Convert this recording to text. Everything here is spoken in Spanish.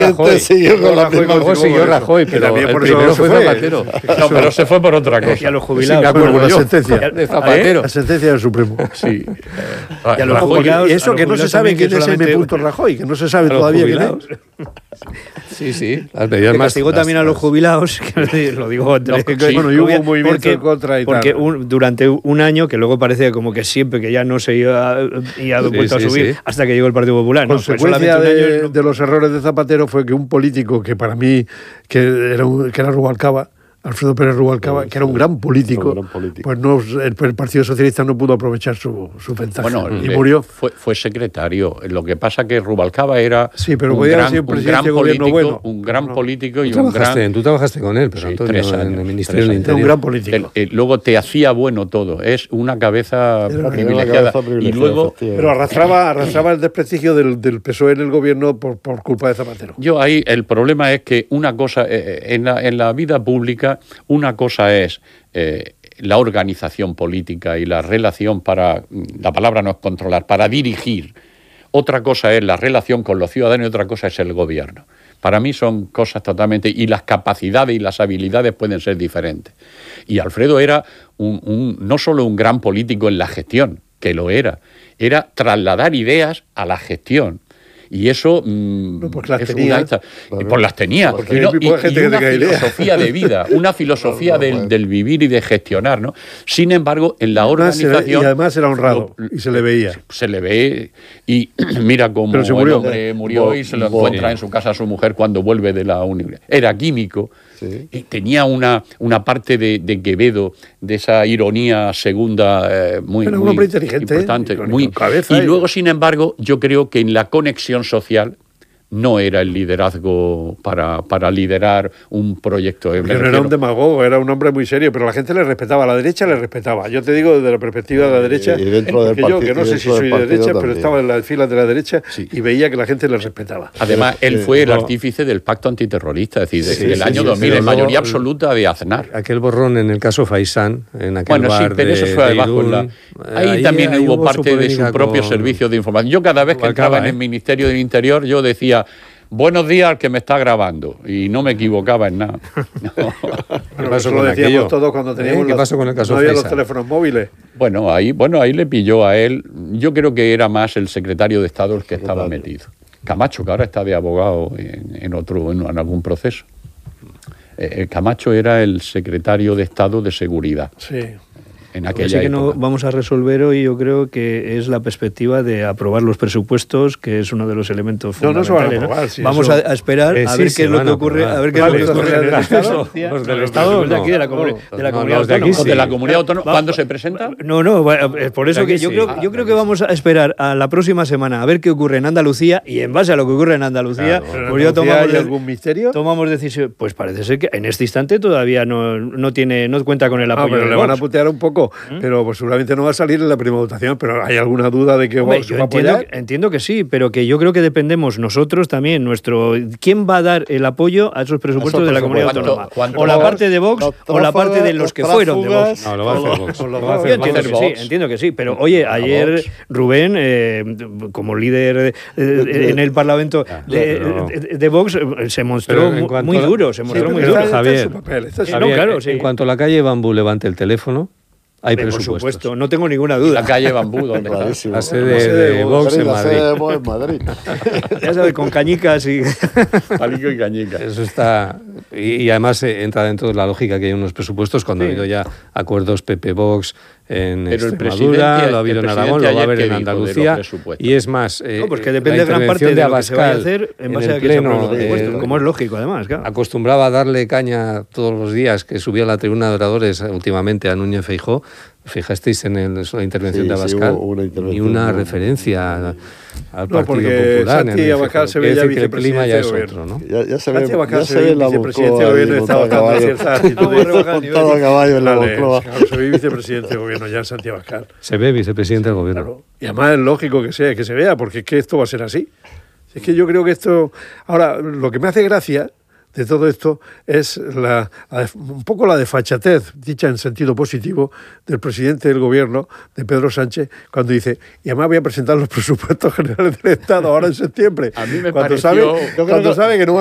Rajoy. Luego siguió Rajoy, pero el primero fue Zapatero. No, pero se fue por otra cosa. Y a los jubilados. Sí, me acuerdo la yo. sentencia. De Zapatero. La sentencia del Supremo. Sí. Y a los Rajoy, jubilados- Y eso a que los no se jubilados sabe también, quién que es solamente- M. Rajoy, que no se sabe A los todavía quién jubilados. es. Sí, las medidas Que más... castigó también a los jubilados, que lo digo entre sí, bueno, y hubo un movimiento en contra y porque tal. durante un año, que luego parecía como que siempre, que ya no se iba y vuelto a sí, subir, sí. hasta que llegó el Partido Popular. ¿no? Pues Consecuencia solamente un año, de los errores de Zapatero fue que un político que para mí que era Rubalcaba, Alfredo Pérez Rubalcaba, que era un gran político, pues no, el Partido Socialista no pudo aprovechar su ventaja y murió. Fue secretario. Lo que pasa que Rubalcaba era Sí, pero podía haber sido presidente de gobierno bueno. un gran político y Tú un gran... trabajaste con él, pero Sí, Antonio, 3 años, en el 3 Ministerio del años. Era un Interior. gran político. Luego te hacía bueno todo. Es una cabeza Era una privilegiada. Y luego... Pero arrastraba el desprestigio del PSOE en el gobierno por culpa de Zapatero. Yo ahí el problema es que una cosa, en la vida pública, una cosa es la organización política y la relación la palabra no es controlar, para dirigir. Otra cosa es la relación con los ciudadanos y otra cosa es el gobierno. Para mí son cosas totalmente... Y las capacidades y las habilidades pueden ser diferentes. Y Alfredo era no solo un gran político en la gestión, que lo era trasladar ideas a la gestión. Y eso pues las es tenía. pues las tenía. Porque Y hay muy poca gente que una tenga idea. filosofía de vida, una filosofía del vivir y de gestionar, ¿no? Sin embargo, en la organización... Y además era honrado, y se le veía. Se le ve, y mira cómo Pero se el murió. hombre murió y se lo encuentra en su casa a su mujer cuando vuelve de la universidad. Era químico, y tenía una parte de Quevedo, de esa ironía segunda muy, Era un muy hombre inteligente, importante. con Muy, cabeza y luego, sin embargo, yo creo que en la conexión social no era el liderazgo para liderar un proyecto. Porque no era un demagogo, era un hombre muy serio, pero la gente le respetaba, a la derecha le respetaba. Yo te digo desde la perspectiva de la derecha, Y dentro del que yo, que partido- no sé si dentro soy del de derecha, partido pero también. estaba en las filas de la derecha Sí. y veía que la gente le respetaba. Además, él fue el artífice del pacto antiterrorista, es decir, desde el año 2000, en pero mayoría luego- absoluta de Aznar. Aquel borrón en el caso Faisán, en aquel Bueno, sí, bar pero eso de- fue de abajo. Irún, Ahí también ahí hubo parte de su polémica propio con- servicio de información. Yo cada vez que Rubalcaba, entraba en el Ministerio del Interior, yo decía, buenos días al que me está grabando. Y no me equivocaba en nada. No. Bueno, pasó eso lo con decíamos aquello? todos cuando teníamos ¿Qué pasó con el caso no había los Faisán? teléfonos móviles. Bueno, ahí le pilló a él. Yo creo que era más el secretario de Estado el que estaba metido. Camacho, que ahora está de abogado en algún proceso. Camacho era el secretario de Estado de Seguridad. Sí. En Así aquella que no época. vamos a resolver hoy, yo creo que es la perspectiva de aprobar los presupuestos, que es uno de los elementos No, no se van a fundamentales. aprobar, sí, vamos eso- a esperar a sí, ver se qué es lo van que a ocurre, aprobar. a ver qué es Vale, lo que ocurre en el los Estado. los del Estado, de aquí, de la no, comunidad no, autónoma. los de aquí ¿Los de la sí. comunidad autónoma cuándo se presenta? No, bueno, por eso Aquí que yo sí. creo que vamos a esperar a la próxima semana a ver qué ocurre en Andalucía, y en base a lo que ocurre en Andalucía, Claro. Pero en pues ya Andalucía ¿hay algún misterio? tomamos decisión. Pues parece ser que en este instante todavía no cuenta con el apoyo pero de le van a Vox. putear un poco, pero pues seguramente no va a salir en la primera votación, pero ¿hay alguna duda de que Hombre, Vox yo va a apoyar? entiendo que sí, pero que yo creo que dependemos nosotros también, ¿quién va a dar el apoyo a esos presupuestos de la comunidad presupuestos. autónoma? ¿Cuánto? O la parte de Vox Los o la parte de los que fueron de Vox. No, lo va a hacer Vox. Lo va a Yo hacer entiendo Vox. que sí, entiendo que sí, pero oye, ayer Rubén, como líder en el Parlamento de Vox, se mostró Pero en cuanto muy a- duro, se Sí, mostró pero muy está- duro. está en Javier. su papel, está en su No, Javier, claro, sí. En cuanto la calle Bambú levante el teléfono, hay Por presupuestos. supuesto, no tengo ninguna La duda. calle Bambú, ¿dónde está? Clarísimo. La sede de Vox en La sede Madrid. de Vox en Madrid. Ya sabes, con cañicas y... Palico y Cañica. Eso está. Y además entra dentro de la lógica que hay unos presupuestos cuando ha habido ya acuerdos PP-Vox en Pero el Extremadura, presidente- lo ha habido el en Aragón, presidente lo va a ayer, haber ¿qué en dijo de los Andalucía. presupuestos? Y es más. No, pues que la depende gran parte intervención de lo que se vaya a Abascal hacer en en base el a que se aprueben Pleno, los presupuestos, como es lógico, además, claro. acostumbraba a darle caña todos los días que subía a la tribuna de oradores últimamente a Núñez Feijóo. Fijasteis en la intervención Sí, de sí, Abascal, hubo una intervención y una muy- referencia al No, Partido porque Popular. Santi en Abascal FJ. se ve Quiere ya decir que el clima ya es vicepresidente de otro, ¿no? Ya se ve, Santi Abascal ya se se ve ve la vicepresidente Moncloa de gobierno y ahí está montado a bastante caballo. cierta actitud. Montado a caballo en la Dale, Moncloa. claro, se ve vicepresidente de gobierno ya Santi Abascal. Se ve vicepresidente del gobierno. Claro. Y además es lógico que sea, que se vea, porque es que esto va a ser así. Es que yo creo que esto... Ahora, lo que me hace gracia de todo esto es un poco la desfachatez, dicha en sentido positivo, del presidente del gobierno, de Pedro Sánchez, cuando dice, y además voy a presentar los presupuestos generales del Estado ahora en septiembre. A mí me cuando pareció... sabe que no